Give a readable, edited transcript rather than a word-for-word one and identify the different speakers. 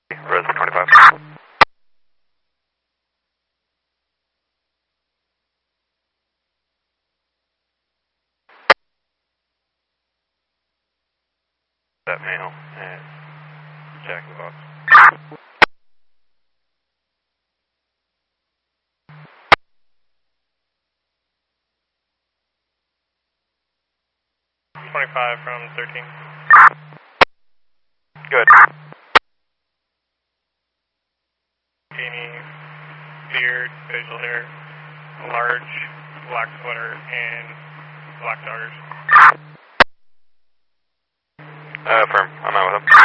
Speaker 1: Res 25. That male and Jack in the Box.
Speaker 2: From 13.
Speaker 1: Good.
Speaker 2: Amy, beard, facial hair, large, black sweater, and black joggers.
Speaker 1: Affirm. I'm out with him.